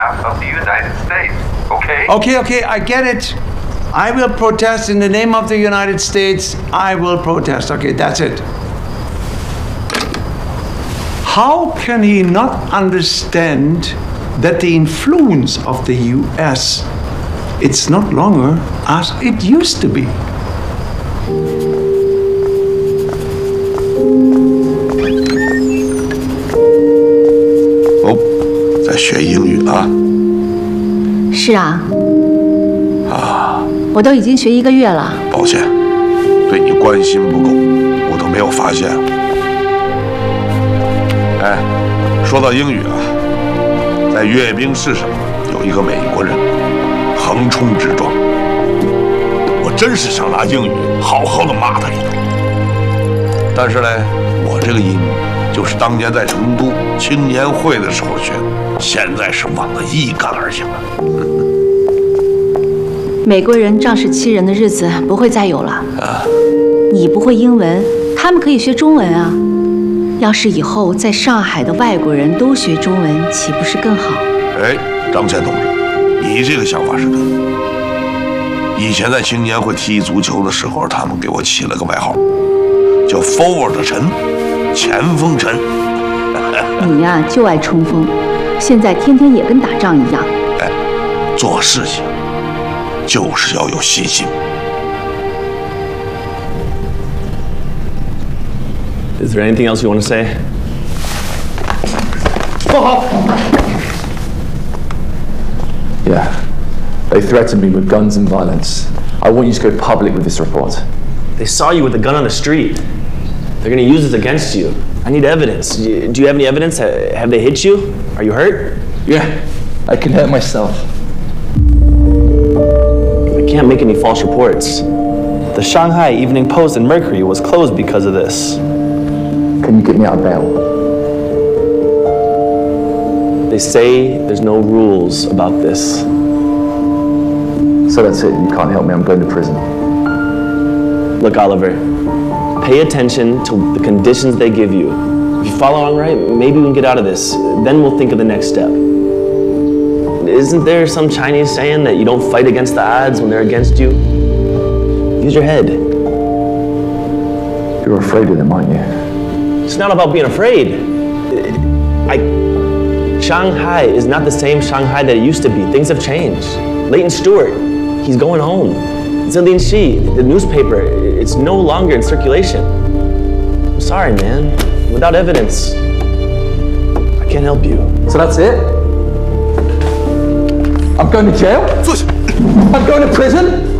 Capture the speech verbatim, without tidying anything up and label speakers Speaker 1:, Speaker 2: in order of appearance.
Speaker 1: of the United States, okay?
Speaker 2: Okay, okay, I get it. I will protest in the name of the United States. I will protest. Okay, that's it. How can he not understand that the influence of the U S, it's not longer as it used to be?
Speaker 3: 哦，在学英语啊？
Speaker 4: 是啊。
Speaker 3: 啊。
Speaker 4: 我都已经学一个月了。
Speaker 3: 抱歉，对你关心不够，我都没有发现。哎，说到英语啊，在阅兵式上有一个美国人横冲直撞，我真是想拿英语好好的骂他一顿。但是呢，我这个英语就是当年在成都青年会的时候学的，现在是忘得一干二净了。
Speaker 4: 美国人仗势欺人的日子不会再有了。
Speaker 3: 啊，
Speaker 4: 你不会英文，他们可以学中文啊。要是以后在上海的外国人都学中文，岂不是更好？
Speaker 3: 哎，张倩同志，你这个想法是对的。以前在青年会踢足球的时候，他们给我起了个外号，叫 “forward 陈”，前锋陈。
Speaker 4: 你呀、啊、就爱冲锋，现在天天也跟打仗一样。
Speaker 3: 哎，做事情就是要有信心。
Speaker 5: Is there anything else you want to say?
Speaker 6: 不好。Yeah, they threatened me with guns and violence. I want you to go public with this report.
Speaker 5: They saw you with a gun on the street. They're going to use this against you. I need evidence. Do you have any evidence? Have they hit you? Are you hurt?
Speaker 6: Yeah, I can hurt myself.
Speaker 5: I can't make any false reports. The Shanghai Evening Post and Mercury was closed because of this.
Speaker 6: Can you get me out of bail?
Speaker 5: They say there's no rules about this.
Speaker 6: So that's it, you can't help me, I'm going to prison.
Speaker 5: Look, Oliver, pay attention to the conditions they give you. If you follow along right, maybe we can get out of this. Then we'll think of the next step. Isn't there some Chinese saying that you don't fight against the odds when they're against you? Use your head.
Speaker 6: You're afraid of them, aren't you?
Speaker 5: It's not about being afraid. I, Shanghai is not the same Shanghai that it used to be. Things have changed. Leighton Stewart, he's going home. Zillian Shi, the newspaper, it's no longer in circulation. I'm sorry, man. Without evidence, I can't help you.
Speaker 6: So that's it? I'm going to jail? I'm going to prison?